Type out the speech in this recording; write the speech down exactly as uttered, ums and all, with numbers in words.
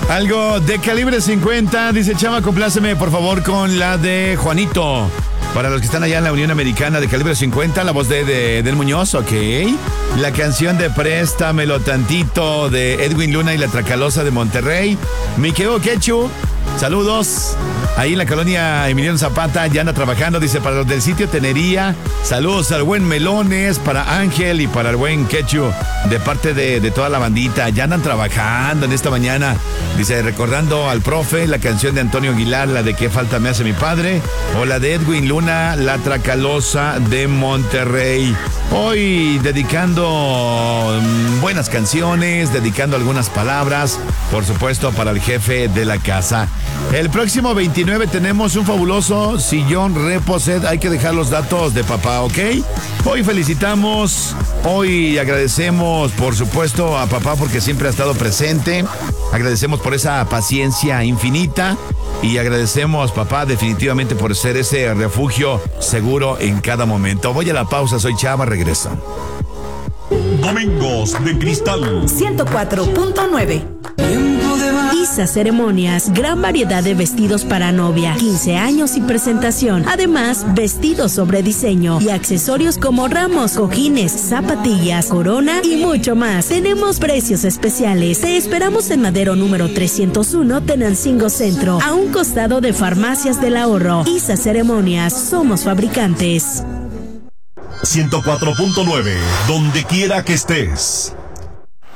Algo de calibre cincuenta. Dice Chava, compláceme por favor con la de Juanito. Para los que están allá en la Unión Americana, de calibre cincuenta, la voz de, de Del Muñoz, ok. La canción de Préstamelo Tantito de Edwin Luna y la Tracalosa de Monterrey. Miqueo Quechu, saludos. Ahí en la colonia Emiliano Zapata ya anda trabajando, dice, para los del sitio Tenería. Saludos al buen Melones, para Ángel y para el buen Quechu, de parte de, de toda la bandita. Ya andan trabajando en esta mañana. Dice, recordando al profe, la canción de Antonio Aguilar, la de Qué falta me hace mi padre, o la de Edwin Luna, la Tracalosa de Monterrey. Hoy dedicando um, buenas canciones, dedicando algunas palabras, por supuesto, para el jefe de la casa. El próximo veintinueve tenemos un fabuloso sillón Reposet. Hay que dejar los datos de papá, ¿ok? Hoy felicitamos, hoy agradecemos, por supuesto, a papá porque siempre ha estado presente. Agradecemos por esa paciencia infinita y agradecemos, papá, definitivamente por ser ese refugio seguro en cada momento. Voy a la pausa, soy Chava, regreso. Domingos de Cristal ciento cuatro punto nueve. Isa Ceremonias, gran variedad de vestidos para novia, quince años y presentación. Además, vestidos sobre diseño y accesorios como ramos, cojines, zapatillas, corona y mucho más. Tenemos precios especiales. Te esperamos en Madero número trescientos uno, Tenancingo Centro, a un costado de Farmacias del Ahorro. Isa Ceremonias, somos fabricantes. ciento cuatro punto nueve, donde quiera que estés.